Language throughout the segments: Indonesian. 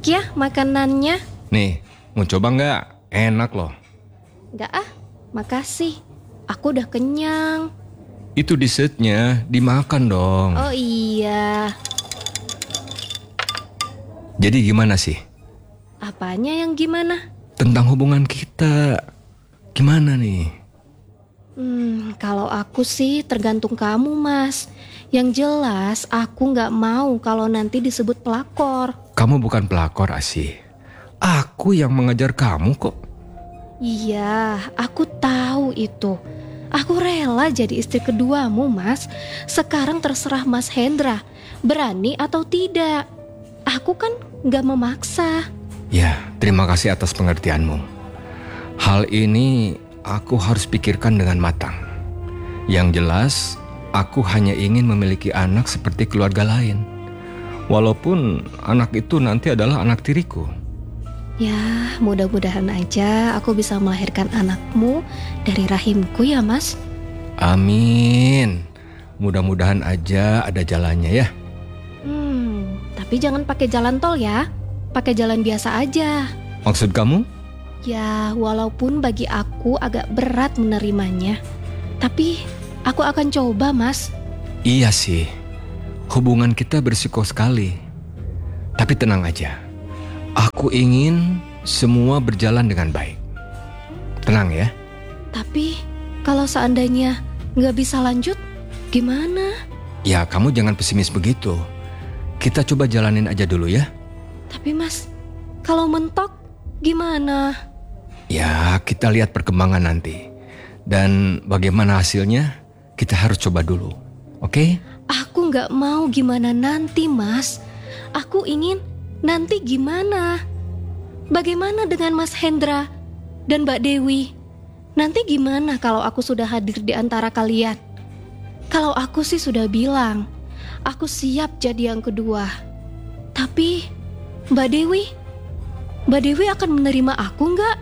ya makanannya. Nih, mau coba nggak? Enak loh. Nggak ah, makasih. Aku udah kenyang. Itu dessertnya, dimakan dong. Oh iya. Jadi gimana sih? Apanya yang gimana? Tentang hubungan kita. Gimana nih? Kalau aku sih tergantung kamu, Mas. Yang jelas aku nggak mau kalau nanti disebut pelakor. Kamu bukan pelakor, Asih. Aku yang mengajar kamu kok. Iya, aku tahu itu. Aku rela jadi istri keduamu, Mas. Sekarang terserah Mas Hendra, berani atau tidak. Aku kan nggak memaksa. Ya, terima kasih atas pengertianmu. Hal ini aku harus pikirkan dengan matang. Yang jelas, aku hanya ingin memiliki anak seperti keluarga lain. Walaupun anak itu nanti adalah anak tiriku. Ya, mudah-mudahan aja aku bisa melahirkan anakmu dari rahimku ya, Mas. Amin. Mudah-mudahan aja ada jalannya ya. Tapi jangan pakai jalan tol ya. Pakai jalan biasa aja. Maksud kamu? Ya, walaupun bagi aku agak berat menerimanya. Tapi aku akan coba, Mas. Iya sih. Hubungan kita bersiko sekali. Tapi tenang aja. Aku ingin semua berjalan dengan baik. Tenang ya. Tapi kalau seandainya nggak bisa lanjut, gimana? Ya kamu jangan pesimis begitu. Kita coba jalanin aja dulu ya. Tapi Mas, kalau mentok gimana? Ya kita lihat perkembangan nanti. Dan bagaimana hasilnya kita harus coba dulu. Oke? Aku nggak mau gimana nanti, Mas. Aku ingin nanti gimana? Bagaimana dengan Mas Hendra dan Mbak Dewi? Nanti gimana kalau aku sudah hadir di antara kalian? Kalau aku sih sudah bilang, aku siap jadi yang kedua. Tapi Mbak Dewi akan menerima aku nggak?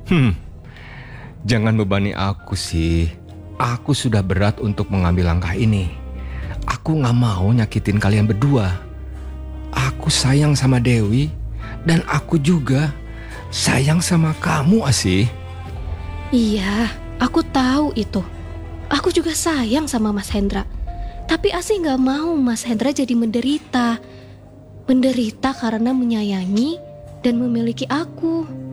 Jangan bebani aku sih. Aku sudah berat untuk mengambil langkah ini. Aku gak mau nyakitin kalian berdua. Aku sayang sama Dewi. Dan aku juga sayang sama kamu, Asih. Iya, aku tahu itu. Aku juga sayang sama Mas Hendra. Tapi Asih gak mau Mas Hendra jadi menderita. Menderita karena menyayangi dan memiliki aku.